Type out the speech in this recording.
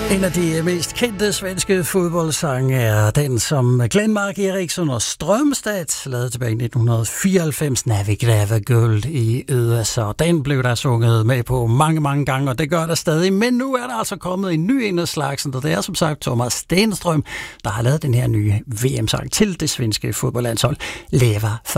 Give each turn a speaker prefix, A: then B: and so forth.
A: En af de mest kendte svenske fodboldsange er den, som Glenmark Eriksson og Strømstad lavede tilbage i 1994, När vi gräver guld i USA. Den blev der sunget med på mange gange, og det gør der stadig. Men nu er der altså kommet en ny en af slagsen, og det er som sagt Thomas Stenström, der har lavet den her nye VM-sang til det svenske fodboldlandshold. Leva för